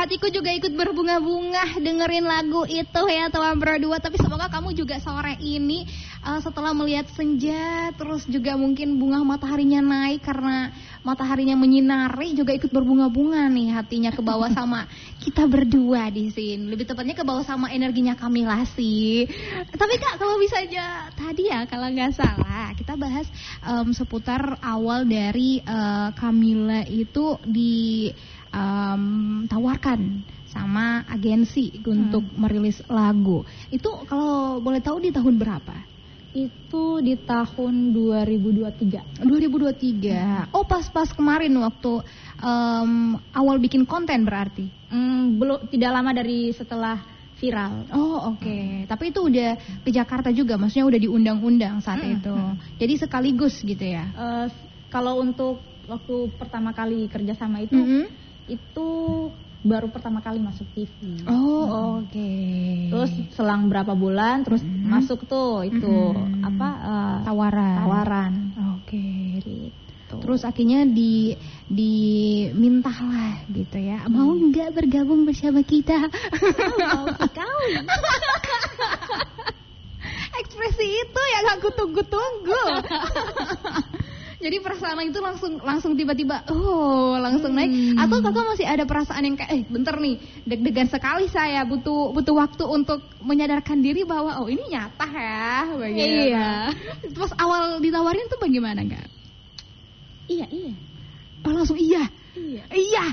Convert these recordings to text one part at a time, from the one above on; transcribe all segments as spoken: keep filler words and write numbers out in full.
hatiku juga ikut berbunga-bunga dengerin lagu itu ya Tuan Pro dua. Tapi semoga kamu juga sore ini uh, setelah melihat senja, terus juga mungkin bunga mataharinya naik karena mataharinya menyinari, juga ikut berbunga-bunga nih hatinya ke bawah sama kita berdua di sini. Lebih tepatnya ke bawah sama energinya Kamila sih. Tapi Kak, kalau bisa aja tadi ya kalau nggak salah kita bahas um, seputar awal dari uh, Kamila itu di Um, tawarkan sama agensi untuk hmm. merilis lagu. Itu kalau boleh tahu di tahun berapa? Itu di tahun dua ribu dua puluh tiga. dua ribu dua puluh tiga. Hmm. Oh, pas-pas kemarin waktu um, awal bikin konten berarti? Hmm, belum, tidak lama dari setelah viral. Oh, oke. Okay. Hmm. Tapi itu udah ke Jakarta juga, maksudnya udah diundang-undang saat hmm. itu. Hmm. Jadi sekaligus gitu ya? Uh, kalau untuk waktu pertama kali kerjasama itu, hmm. itu baru pertama kali masuk T V. Oh, oke. Okay. Terus selang berapa bulan terus mm-hmm. masuk tuh itu mm-hmm. apa uh, tawaran. Tawaran. Oke. Okay. Gitu. Terus akhirnya di dimintalah gitu ya. Mau nggak bergabung bersama kita? Mau sekali. Ekspresi itu yang aku tunggu-tunggu. Jadi perasaan itu langsung langsung tiba-tiba oh langsung naik. Hmm. Atau Kakak masih ada perasaan yang kayak eh bentar nih deg-degan sekali saya butuh butuh waktu untuk menyadarkan diri bahwa oh ini nyata ya bagaimana. Iya. Terus awal ditawarin tuh bagaimana Kak? Iya iya. Oh langsung iya. Iya. Iya.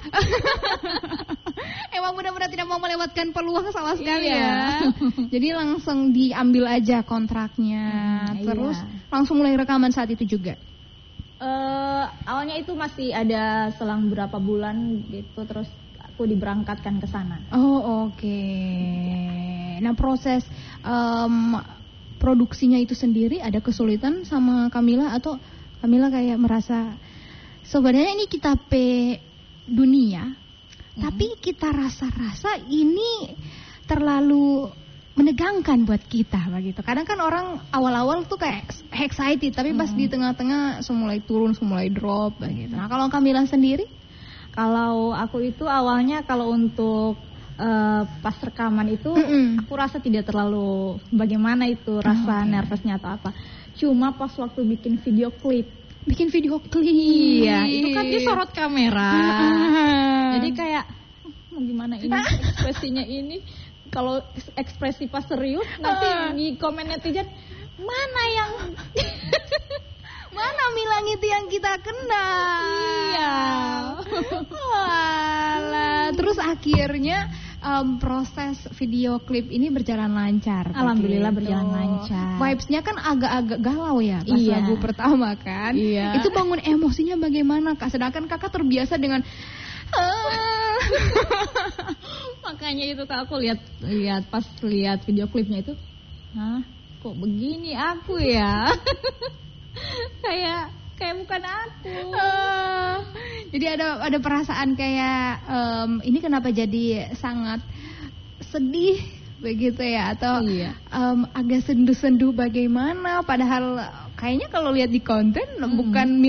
Emang benar-benar tidak mau melewatkan peluang sama sekali iya. ya. Jadi langsung diambil aja kontraknya. Hmm, terus iya. langsung mulai rekaman saat itu juga. Uh, awalnya itu masih ada selang berapa bulan gitu, terus aku diberangkatkan ke sana. Oh oke. Okay. Nah proses um, produksinya itu sendiri ada kesulitan sama Kamila atau Kamila kayak merasa sebenarnya ini kita pe dunia, mm-hmm. tapi kita rasa-rasa ini terlalu menegangkan buat kita begitu. Kadang kan orang awal-awal tuh kayak excited, tapi pas hmm. di tengah-tengah semulai turun, semulai drop begitu. Nah, kalau Kamila sendiri? Kalau aku itu awalnya kalau untuk uh, pas rekaman itu mm-mm. aku rasa tidak terlalu bagaimana itu rasa okay. nervousnya atau apa. Cuma pas waktu bikin video klip. Bikin video klip. Iya, itu kan disorot kamera. Jadi kayak mau gimana ini ekspresinya ini? Kalau ekspresi pas serius nanti uh. di komen netizen mana yang mana Milang itu yang kita kenal. Iya. Walah. Terus akhirnya um, proses video klip ini berjalan lancar. Alhamdulillah begitu. Berjalan lancar. Vibes-nya kan agak-agak galau ya pas iya. lagu pertama kan. Iya. Itu bangun emosinya bagaimana Kak? Sedangkan Kakak terbiasa dengan makanya itu Kak, aku lihat lihat pas lihat video klipnya itu, hah kok begini aku ya. kayak kayak bukan aku. Uh, jadi ada ada perasaan kayak um, ini kenapa jadi sangat sedih begitu ya, atau iya. um, agak sendu-sendu bagaimana, padahal kayaknya kalau lihat di konten hmm. bukan